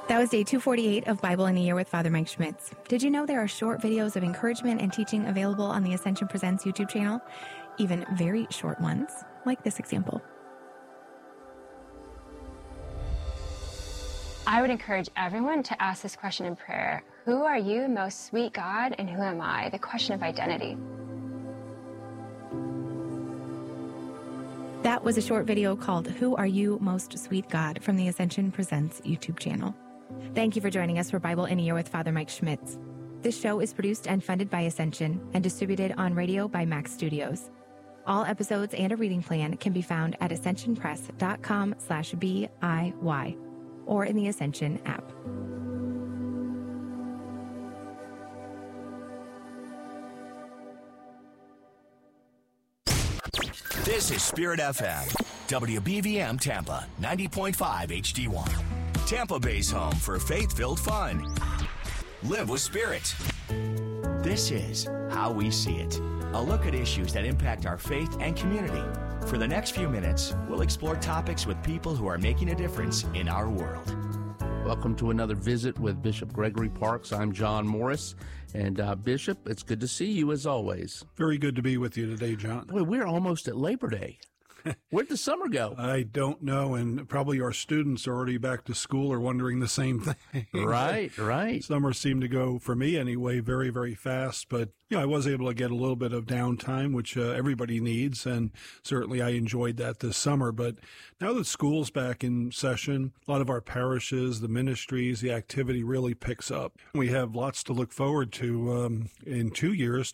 That was day 248 of Bible in a Year with Father Mike Schmitz. Did you know there are short videos of encouragement and teaching available on the Ascension Presents YouTube channel? Even very short ones, like this example. I would encourage everyone to ask this question in prayer. Who are you, most sweet God, and who am I? The question of identity. That was a short video called Who Are You, Most Sweet God from the Ascension Presents YouTube channel. Thank you for joining us for Bible in a Year with Father Mike Schmitz. This show is produced and funded by Ascension and distributed on radio by Max Studios. All episodes and a reading plan can be found at ascensionpress.com/BIY or in the Ascension app. This is Spirit FM, WBVM Tampa, 90.5 HD1. Tampa Bay's home for faith-filled fun. Live with Spirit. This is How We See It, a look at issues that impact our faith and community. For the next few minutes, we'll explore topics with people who are making a difference in our world. Welcome to another visit with Bishop Gregory Parks. I'm John Morris. And Bishop, it's good to see you as always. Very good to be with you today, John. Boy, we're almost at Labor Day. Where'd the summer go? I don't know, and probably our students are already back to school are wondering the same thing. Right. Summer seemed to go, for me anyway, very, very fast, but I was able to get a little bit of downtime, which everybody needs, and certainly I enjoyed that this summer. But now that school's back in session, a lot of our parishes, the ministries, the activity really picks up. We have lots to look forward to. In 2 years,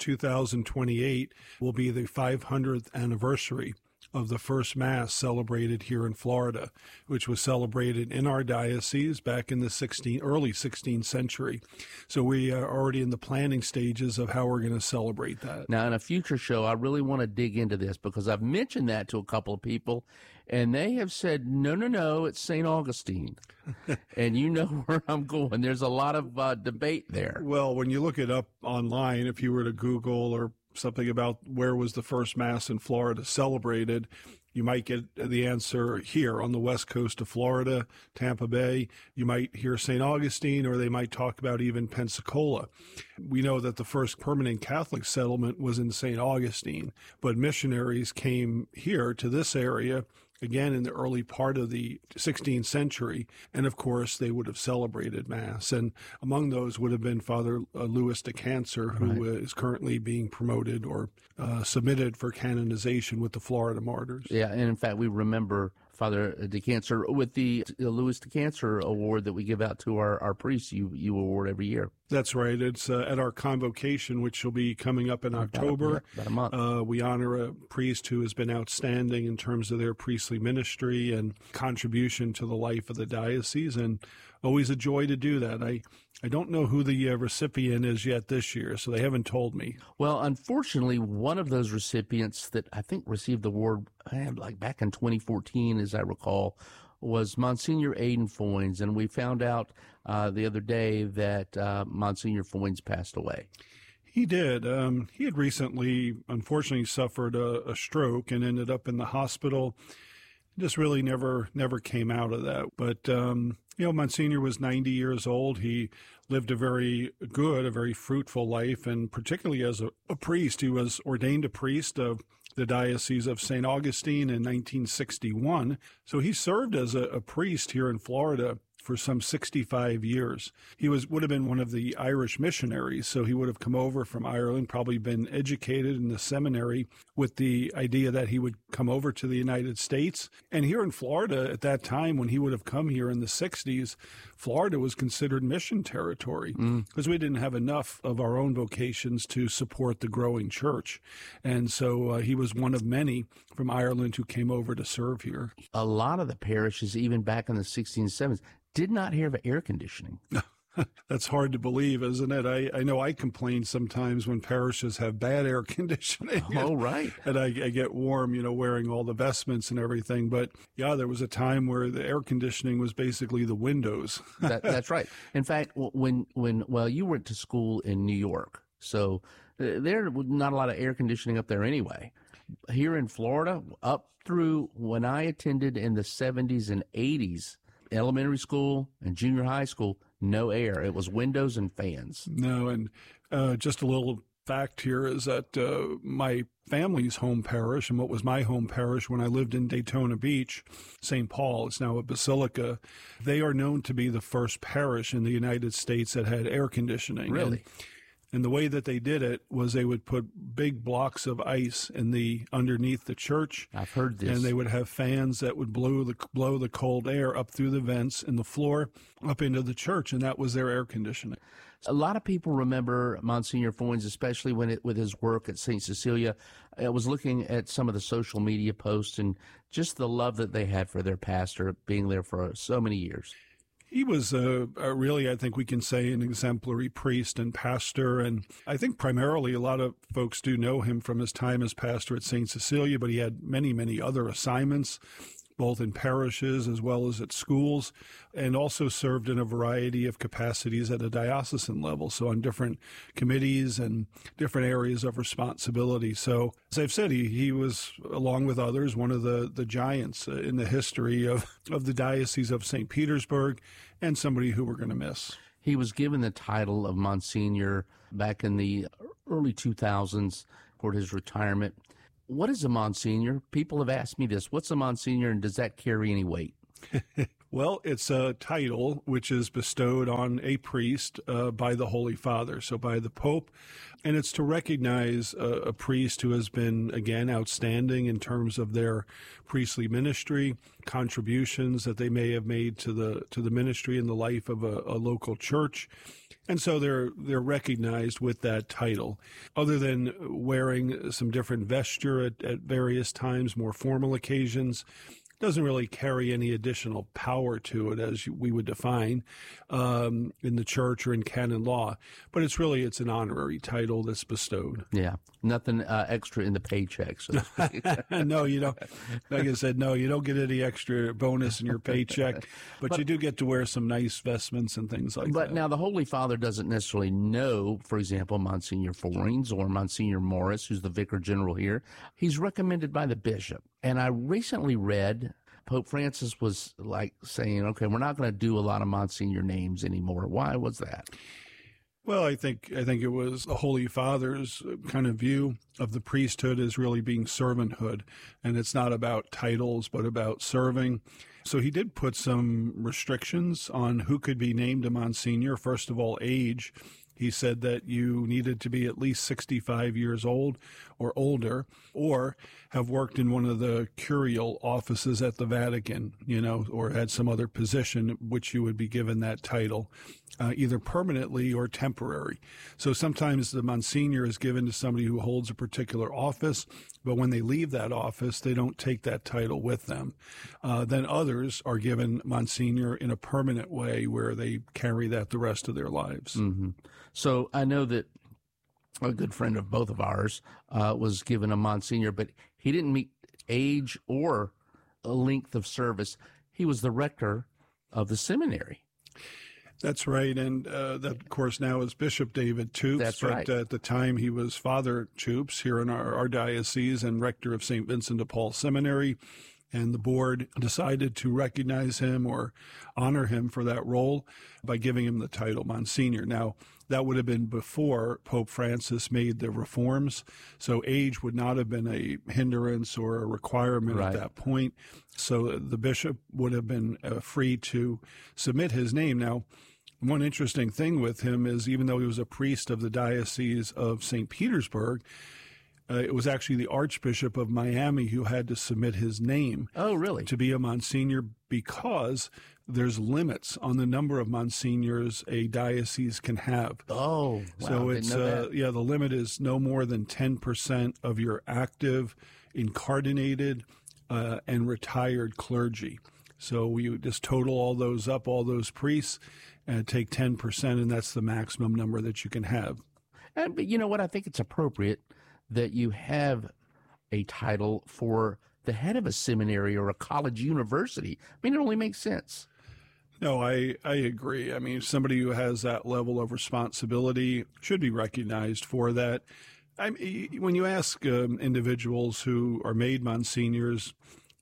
2028, will be the 500th anniversary of the first Mass celebrated here in Florida, which was celebrated in our diocese back in the early 16th century. So we are already in the planning stages of how we're going to celebrate that. Now, in a future show, I really want to dig into this because I've mentioned that to a couple of people, and they have said, no, it's St. Augustine. And you know where I'm going. There's a lot of debate there. Well, when you look it up online, if you were to Google or something about where was the first Mass in Florida celebrated, you might get the answer here on the west coast of Florida, Tampa Bay. You might hear St. Augustine, or they might talk about even Pensacola. We know that the first permanent Catholic settlement was in St. Augustine, but missionaries came here to this area again in the early part of the 16th century, and of course they would have celebrated Mass, and among those would have been Father Louis de Cancer, who is currently being promoted or submitted for canonization with the Florida Martyrs. Yeah, and in fact we remember Father de Cancer with the Louis de Cancer Award that we give out to our priests. You award every year. That's right. It's at our convocation, which will be coming up in October. About a month. We honor a priest who has been outstanding in terms of their priestly ministry and contribution to the life of the diocese, and always a joy to do that. I don't know who the recipient is yet this year, so they haven't told me. Well, unfortunately, one of those recipients that I think received the award like back in 2014, as I recall, was Monsignor Aidan Foynes, and we found out the other day that Monsignor Foynes passed away. He did. He had recently, unfortunately, suffered a stroke and ended up in the hospital. Just really never came out of that. But, Monsignor was 90 years old. He lived a very good, a very fruitful life, and particularly as a priest. He was ordained a priest of the Diocese of St. Augustine in 1961. So he served as a priest here in Florida for some 65 years. He would have been one of the Irish missionaries, so he would have come over from Ireland, probably been educated in the seminary with the idea that he would come over to the United States. And here in Florida at that time, when he would have come here in the 60s, Florida was considered mission territory because we didn't have enough of our own vocations to support the growing church. And so he was one of many from Ireland who came over to serve here. A lot of the parishes, even back in the 16s and 17s, did not have air conditioning. That's hard to believe, isn't it? I know I complain sometimes when parishes have bad air conditioning. Oh, right. And I get warm, wearing all the vestments and everything. But, yeah, there was a time where the air conditioning was basically the windows. That's right. In fact, when you went to school in New York, so there was not a lot of air conditioning up there anyway. Here in Florida, up through when I attended in the 70s and 80s, elementary school and junior high school, no air. It was windows and fans. No, and just a little fact here is that my family's home parish, and what was my home parish when I lived in Daytona Beach, St. Paul, it's now a basilica, they are known to be the first parish in the United States that had air conditioning. Really? And the way that they did it was they would put big blocks of ice underneath the church. I've heard this. And they would have fans that would blow the cold air up through the vents in the floor up into the church, and that was their air conditioning. A lot of people remember Monsignor Foynes, especially with his work at St. Cecilia. I was looking at some of the social media posts and just the love that they had for their pastor, being there for so many years. He was really, I think we can say, an exemplary priest and pastor. And I think primarily a lot of folks do know him from his time as pastor at St. Cecilia, but he had many, many other assignments, both in parishes as well as at schools, and also served in a variety of capacities at a diocesan level, so on different committees and different areas of responsibility. So, as I've said, he was, along with others, one of the giants in the history of the Diocese of St. Petersburg, and somebody who we're going to miss. He was given the title of Monsignor back in the early 2000s toward his retirement. What is a Monsignor? People have asked me this. What's a Monsignor, and does that carry any weight? Well, it's a title which is bestowed on a priest by the Holy Father, so by the Pope, and it's to recognize a priest who has been, again, outstanding in terms of their priestly ministry, contributions that they may have made to the ministry and the life of a local church. And so they're recognized with that title. Other than wearing some different vesture at various times, more formal occasions, doesn't really carry any additional power to it as we would define in the church or in canon law. But it's an honorary title that's bestowed. Yeah, nothing extra in the paycheck. So to speak. No, you don't. Like I said, no, you don't get any extra bonus in your paycheck, but you do get to wear some nice vestments and things like that. But now the Holy Father doesn't necessarily know, for example, Monsignor Foynes or Monsignor Morris, who's the Vicar General here. He's recommended by the bishop. And I recently read Pope Francis was like saying, okay, we're not going to do a lot of Monsignor names anymore. Why was that? Well, I think it was the Holy Father's kind of view of the priesthood as really being servanthood, and it's not about titles, but about serving. So he did put some restrictions on who could be named a Monsignor. First of all, age. He said that you needed to be at least 65 years old or older, or have worked in one of the curial offices at the Vatican, or had some other position which you would be given that title, either permanently or temporary. So sometimes the Monsignor is given to somebody who holds a particular office, but when they leave that office, they don't take that title with them. Then others are given Monsignor in a permanent way where they carry that the rest of their lives. Mm-hmm. So I know that a good friend of both of ours was given a Monsignor, but he didn't meet age or a length of service. He was the rector of the seminary. That's right, and that, of course, now is Bishop David Toups. That's right. But at the time, he was Father Toups here in our diocese and rector of St. Vincent de Paul Seminary, and the board decided to recognize him or honor him for that role by giving him the title Monsignor. Now, that would have been before Pope Francis made the reforms, so age would not have been a hindrance or a requirement Right. at that point. So the bishop would have been free to submit his name. Now, one interesting thing with him is even though he was a priest of the Diocese of St. Petersburg, it was actually the Archbishop of Miami who had to submit his name Oh, really? to be a Monsignor because there's limits on the number of Monsignors a diocese can have. Oh, wow. So Didn't it's know that. the limit is no more than 10% of your active, incardinated, and retired clergy. So you just total all those up, all those priests, and take 10%, and that's the maximum number that you can have. But you know what? I think it's appropriate that you have a title for the head of a seminary or a college university. I mean, it only makes sense. No, I agree. I mean, somebody who has that level of responsibility should be recognized for that. When you ask individuals who are made Monsignors,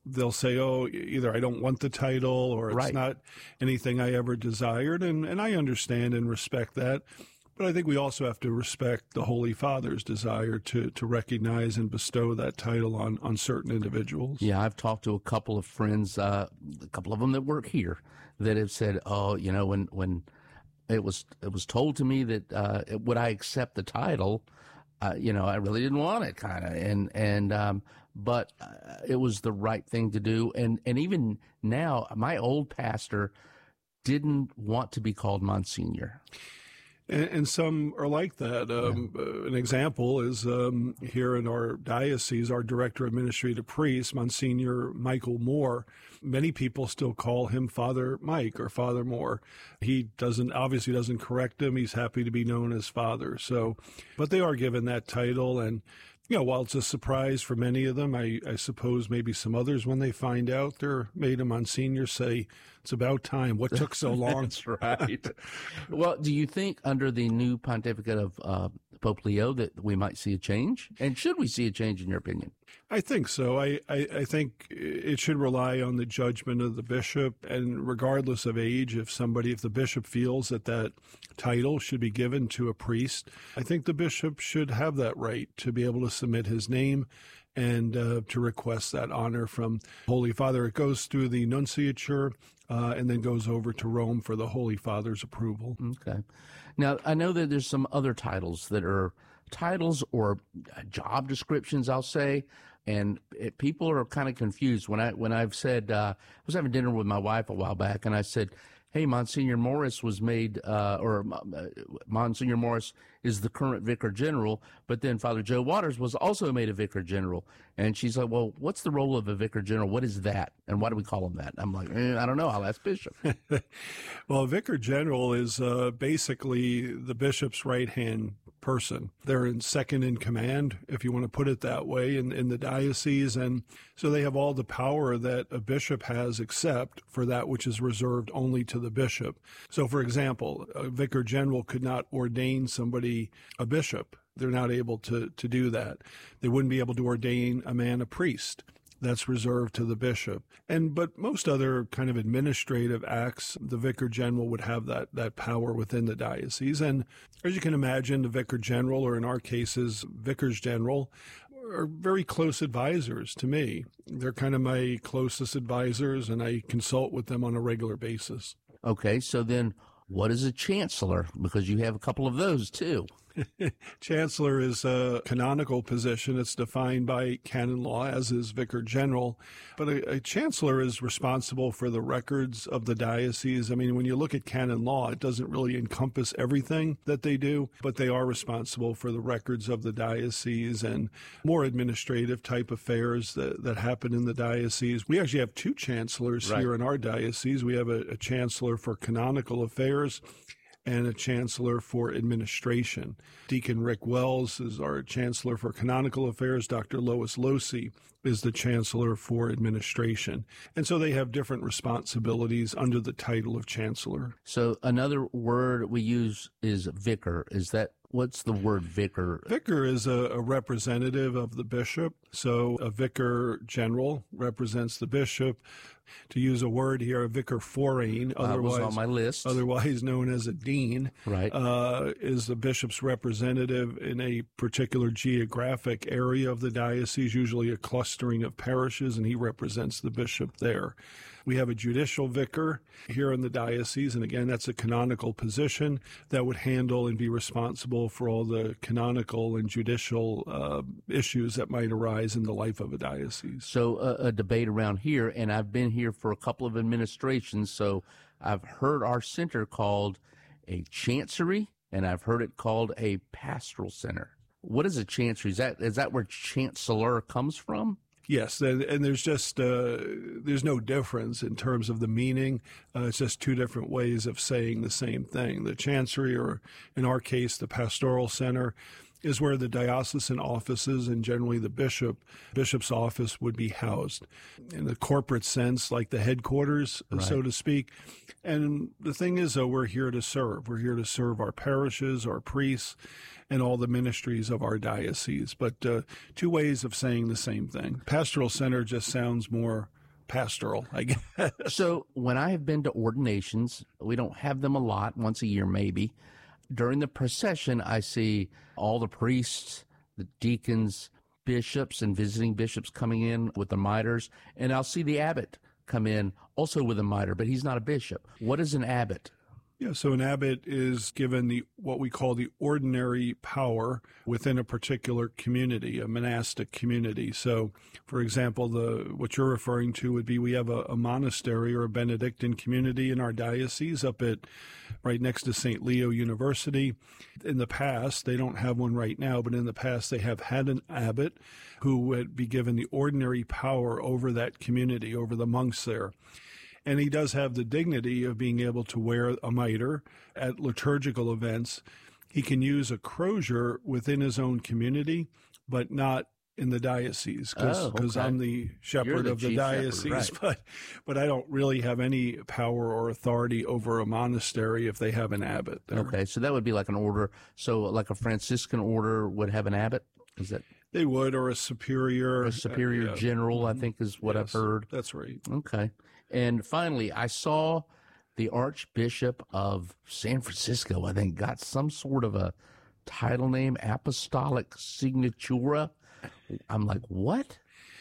they'll say, oh, either I don't want the title or it's Right. not anything I ever desired. And I understand and respect that. But I think we also have to respect the Holy Father's desire to recognize and bestow that title on certain individuals. Yeah, I've talked to a couple of friends, a couple of them that work here, that have said, "Oh, when it was told to me that would I accept the title, I really didn't want it, kind of, but it was the right thing to do, and even now, my old pastor didn't want to be called Monsignor." And some are like that. An example is here in our diocese, our director of administrative priests, Monsignor Michael Moore. Many people still call him Father Mike or Father Moore. He obviously doesn't correct him. He's happy to be known as Father. So, but they are given that title. And, while it's a surprise for many of them, I suppose maybe some others, when they find out they're made a Monsignor, say, it's about time. What took so long? That's right. Well, do you think under the new pontificate of Pope Leo that we might see a change? And should we see a change, in your opinion? I think so. I think it should rely on the judgment of the bishop, and regardless of age, if the bishop feels that title should be given to a priest, I think the bishop should have that right to be able to submit his name and to request that honor from Holy Father. It goes through the nunciature and then goes over to Rome for the Holy Father's approval. Okay. Now, I know that there's some other titles that are titles or job descriptions, I'll say, and people are kind of confused. When I've said, I was having dinner with my wife a while back, and I said, hey, Monsignor Morris was made, Monsignor Morris is the current Vicar General, but then Father Joe Waters was also made a Vicar General. And she's like, well, what's the role of a Vicar General? What is that? And why do we call him that? I'm like, I don't know. I'll ask Bishop. Well, a Vicar General is basically the bishop's right-hand person. They're in second in command, if you want to put it that way, in the diocese. And so they have all the power that a bishop has, except for that which is reserved only to the bishop. So, for example, a Vicar General could not ordain somebody a bishop. They're not able to do that. They wouldn't be able to ordain a man a priest. That's reserved to the bishop. But most other kind of administrative acts, the Vicar General would have that power within the diocese. And as you can imagine, the Vicar General, or in our cases, Vicars General, are very close advisors to me. They're kind of my closest advisors, and I consult with them on a regular basis. Okay, so then what is a chancellor? Because you have a couple of those too. Chancellor is a canonical position. It's defined by canon law, as is Vicar General. But a chancellor is responsible for the records of the diocese. I mean, when you look at canon law, it doesn't really encompass everything that they do, but they are responsible for the records of the diocese and more administrative type affairs that happen in the diocese. We actually have two chancellors here in our diocese. We have a chancellor for canonical affairs and a chancellor for administration. Deacon Rick Wells is our chancellor for canonical affairs. Dr. Lois Losi is the chancellor for administration. And so they have different responsibilities under the title of chancellor. So another word we use is vicar. What's the word vicar? Vicar is a representative of the bishop. So a vicar general represents the bishop. To use a word here, a vicar forain, was on my list. Otherwise known as a dean, right, is the bishop's representative in a particular geographic area of the diocese, usually a clustering of parishes, and he represents the bishop there. We have a judicial vicar here in the diocese, and again, that's a canonical position that would handle and be responsible for all the canonical and judicial issues that might arise in the life of a diocese. So a debate around here, and I've been here for a couple of administrations, so I've heard our center called a chancery, and I've heard it called a pastoral center. What is a chancery? Is that where chancellor comes from? Yes, and there's just there's no difference in terms of the meaning. It's just two different ways of saying the same thing. The chancery, or in our case, the pastoral center, is where the diocesan offices and generally the bishop's office would be housed in the corporate sense, like the headquarters, Right. so to speak. And the thing is, though, we're here to serve. We're here to serve our parishes, our priests, and all the ministries of our diocese. But two ways of saying the same thing. Pastoral center just sounds more pastoral, I guess. So when I have been to ordinations, we don't have them a lot, once a year maybe. During the procession, I see all the priests, the deacons, bishops, and visiting bishops coming in with the mitres, and I'll see the abbot come in also with a mitre, but he's not a bishop. What is an abbot? Yeah, so an abbot is given what we call the ordinary power within a particular community, a monastic community. So, for example, what you're referring to would be we have a monastery or a Benedictine community in our diocese up at right next to St. Leo University. In the past, they don't have one right now, but in the past they have had an abbot who would be given the ordinary power over that community, over the monks there. And he does have the dignity of being able to wear a mitre at liturgical events. He can use a crozier within his own community, but not in the diocese, because I'm the shepherd of the diocese. Shepherd, right. But I don't really have any power or authority over a monastery if they have an abbot there. Okay, so that would be like an order. So like a Franciscan order would have an abbot? Is that? They would, or a superior. A superior general, I think is what I've heard. That's right. Okay. And finally, I saw the Archbishop of San Francisco, I think, got some sort of a title name, Apostolic Signatura. I'm like, what?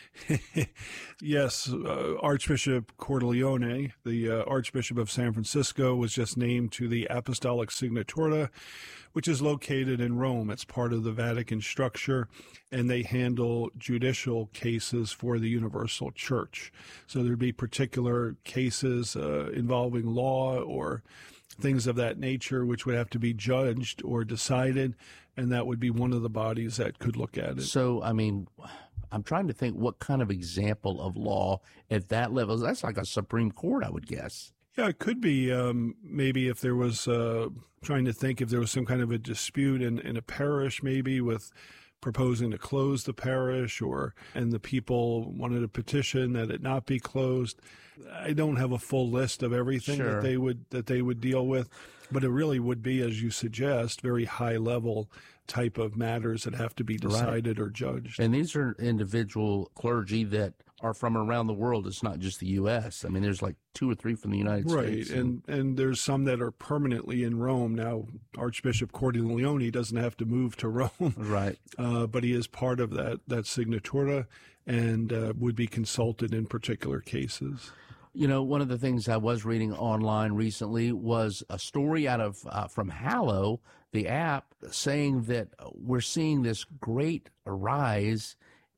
Yes, Archbishop Cordileone, the Archbishop of San Francisco, was just named to the Apostolic Signatura, which is located in Rome. It's part of the Vatican structure, and they handle judicial cases for the Universal Church. So there'd be particular cases involving law or things of that nature which would have to be judged or decided, and that would be one of the bodies that could look at it. So, I mean, I'm trying to think what kind of example of law at that level. That's like a Supreme Court, I would guess. Yeah, it could be maybe if there was, trying to think if there was some kind of a dispute in a parish, maybe with proposing to close the parish, and the people wanted a petition that it not be closed. I don't have a full list of everything Sure. that they would deal with, but it really would be, as you suggest, very high level type of matters that have to be decided or judged. And these are individual clergy that are from around the world. It's not just the U.S. I mean, there's like 2 or 3 from the United States. Right, and there's some that are permanently in Rome. Now, Archbishop Cordileone doesn't have to move to Rome. Right. But he is part of that Signatura and would be consulted in particular cases. You know, one of the things I was reading online recently was a story out of from Hallow, the app, saying that we're seeing this great rise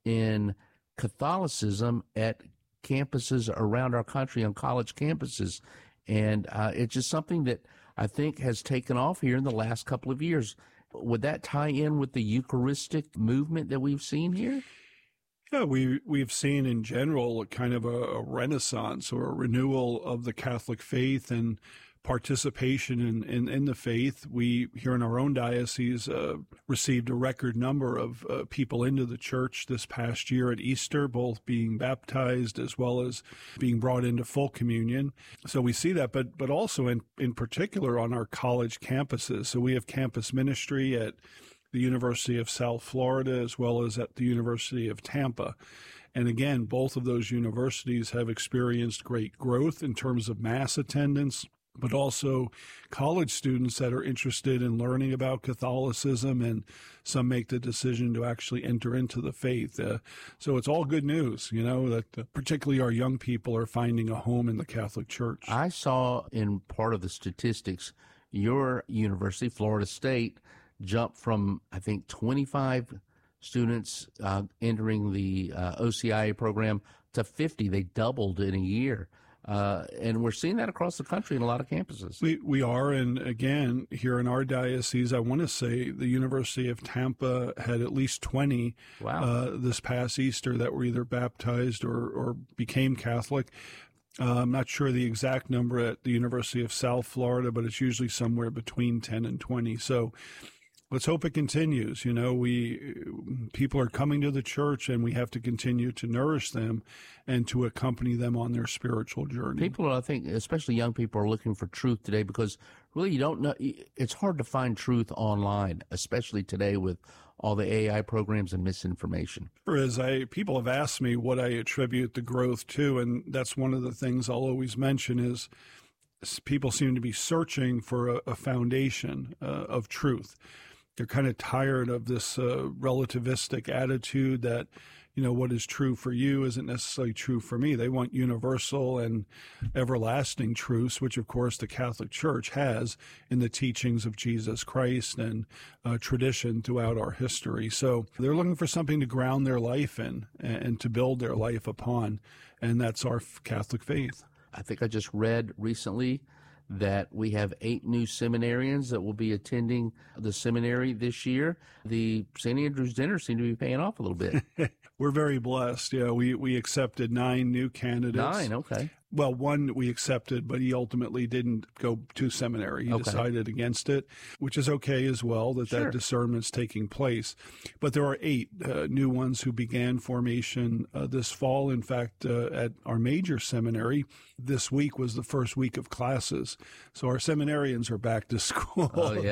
in Catholicism at campuses around our country, on college campuses. And it's just something that I think has taken off here in the last couple of years. Would that tie in with the Eucharistic movement that we've seen here? Yeah, we've seen in general kind of a renaissance or a renewal of the Catholic faith and participation in the faith. We, here in our own diocese, received a record number of people into the church this past year at Easter, both being baptized as well as being brought into full communion. So we see that, but also in particular on our college campuses. So we have campus ministry at the University of South Florida as well as at the University of Tampa. And again, both of those universities have experienced great growth in terms of mass attendance, but also college students that are interested in learning about Catholicism, and some make the decision to actually enter into the faith. So it's all good news, you know, that particularly our young people are finding a home in the Catholic Church. I saw in part of the statistics, your university, Florida State, jumped from, I think, 25 students entering the OCIA program to 50. They doubled in a year. And we're seeing that across the country in a lot of campuses. We are, and again, here in our diocese, I want to say the University of Tampa had at least 20 this past Easter that were either baptized or became Catholic. I'm not sure the exact number at the University of South Florida, but it's usually somewhere between 10 and 20. So let's hope it continues. You know, people are coming to the church, and we have to continue to nourish them and to accompany them on their spiritual journey. People, I think, especially young people, are looking for truth today because really you don't know. It's hard to find truth online, especially today with all the AI programs and misinformation. People have asked me what I attribute the growth to, and that's one of the things I'll always mention is people seem to be searching for a foundation of truth. They're kind of tired of this relativistic attitude that, you know, what is true for you isn't necessarily true for me. They want universal and everlasting truths, which, of course, the Catholic Church has in the teachings of Jesus Christ and tradition throughout our history. So they're looking for something to ground their life in and to build their life upon, and that's our Catholic faith. I think I just read recently that we have 8 new seminarians that will be attending the seminary this year. The St. Andrew's Dinner seemed to be paying off a little bit. We're very blessed. Yeah, we accepted 9 new candidates. 9, okay. Well, 1 we accepted, but he ultimately didn't go to seminary. He decided against it, which is okay as well, that discernment's taking place. But there are 8 new ones who began formation this fall. In fact, at our major seminary, this week was the first week of classes. So our seminarians are back to school,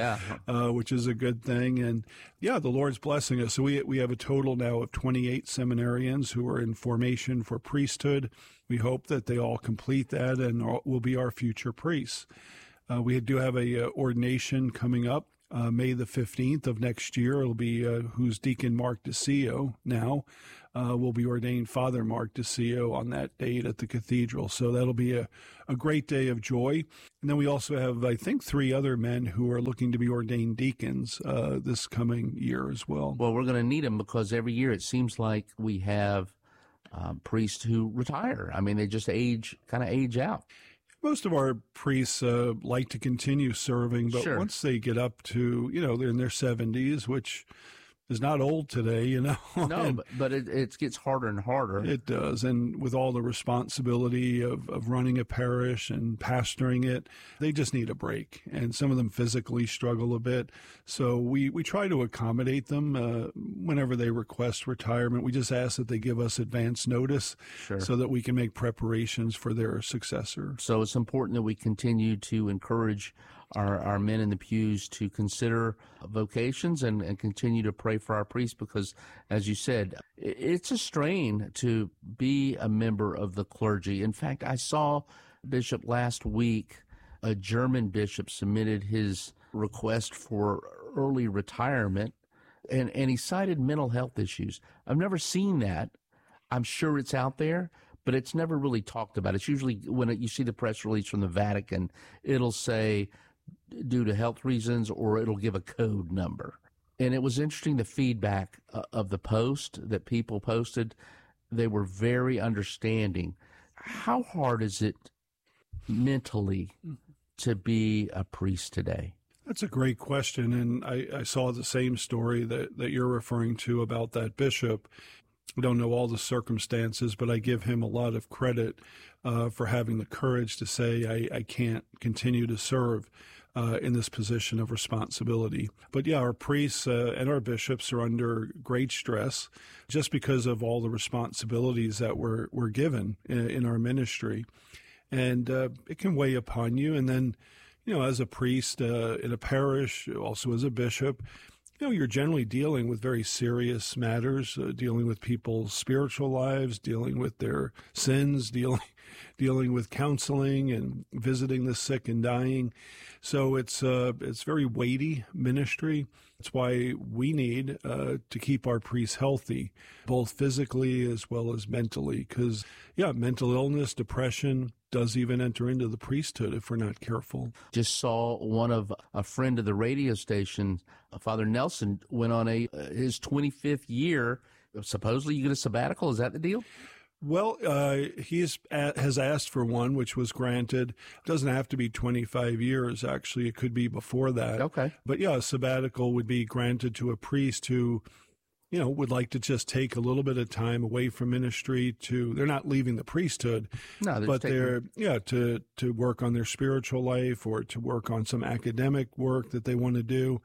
which is a good thing. And yeah, the Lord's blessing us. So we have a total now of 28 seminarians who are in formation for priesthood. We hope that they all complete that and will be our future priests. We do have a ordination coming up May the 15th of next year. It'll be who's Deacon Mark DeCio now. Will be ordained Father Mark DeCio on that date at the cathedral. So that'll be a great day of joy. And then we also have, I think, 3 other men who are looking to be ordained deacons this coming year as well. Well, we're going to need them because every year it seems like we have priests who retire. I mean, they just age out. Most of our priests like to continue serving, but once they get up to, they're in their 70s, which is not old today, No, but it gets harder and harder. It does. And with all the responsibility of running a parish and pastoring it, they just need a break. And some of them physically struggle a bit. So we try to accommodate them whenever they request retirement. We just ask that they give us advance notice so that we can make preparations for their successor. So it's important that we continue to encourage our men in the pews to consider vocations and continue to pray for our priests because, as you said, it's a strain to be a member of the clergy. In fact, I saw, Bishop, last week, a German bishop submitted his request for early retirement, and he cited mental health issues. I've never seen that. I'm sure it's out there, but it's never really talked about. It's usually when you see the press release from the Vatican, it'll say due to health reasons, or it'll give a code number. And it was interesting, the feedback of the post that people posted. They were very understanding. How hard is it mentally to be a priest today? That's a great question. And I saw the same story that you're referring to about that bishop. I don't know all the circumstances, but I give him a lot of credit for having the courage to say, I can't continue to serve in this position of responsibility. But yeah, our priests and our bishops are under great stress just because of all the responsibilities that we're given in our ministry. And it can weigh upon you. And then, as a priest in a parish, also as a bishop, you're generally dealing with very serious matters, dealing with people's spiritual lives, dealing with their sins, dealing with counseling and visiting the sick and dying. So it's very weighty ministry. That's why we need to keep our priests healthy, both physically as well as mentally, because, mental illness, depression does even enter into the priesthood if we're not careful. Just saw a friend of the radio station, Father Nelson, went on his 25th year. Supposedly you get a sabbatical. Is that the deal? Well, he has asked for one, which was granted. It doesn't have to be 25 years, actually. It could be before that. Okay. But yeah, a sabbatical would be granted to a priest who, would like to just take a little bit of time away from ministry they're not leaving the priesthood, but they're to work on their spiritual life or to work on some academic work that they want to do.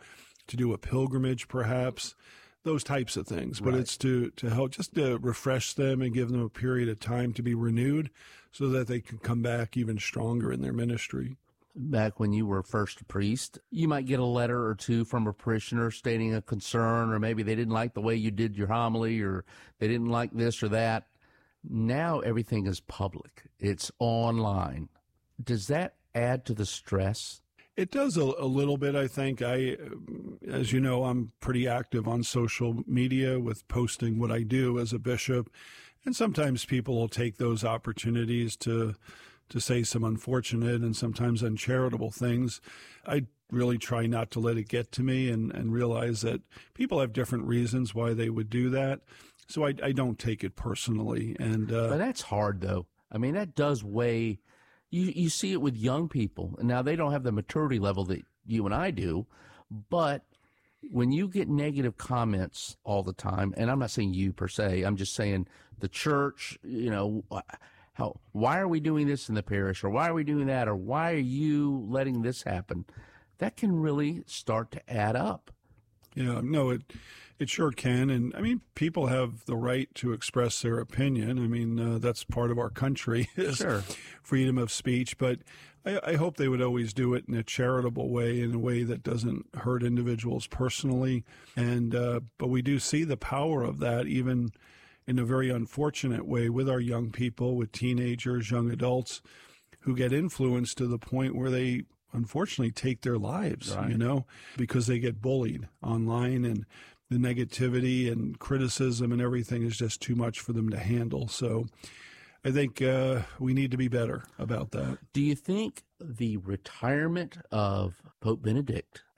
to do a pilgrimage, perhaps, those types of things. But Right. it's to help, just to refresh them and give them a period of time to be renewed so that they can come back even stronger in their ministry. Back when you were first a priest, you might get a letter or two from a parishioner stating a concern, or maybe they didn't like the way you did your homily, or they didn't like this or that. Now everything is public. It's online. Does that add to the stress? It does a little bit, I think. As you know, I'm pretty active on social media with posting what I do as a bishop. And sometimes people will take those opportunities to say some unfortunate and sometimes uncharitable things. I really try not to let it get to me and realize that people have different reasons why they would do that. So I don't take it personally. And But that's hard, though. I mean, that does weigh. You see it with young people. Now, they don't have the maturity level that you and I do, but when you get negative comments all the time, and I'm not saying you per se, I'm just saying the church, why are we doing this in the parish, or why are we doing that, or why are you letting this happen? That can really start to add up. Yeah, no, it sure can. And I mean, people have the right to express their opinion. I mean, that's part of our country is Sure. freedom of speech. But I hope they would always do it in a charitable way, in a way that doesn't hurt individuals personally. And but we do see the power of that, even in a very unfortunate way, with our young people, with teenagers, young adults who get influenced to the point where they unfortunately take their lives, Right. because they get bullied online, and the negativity and criticism and everything is just too much for them to handle. So I think we need to be better about that. Do you think the retirement of Pope Benedict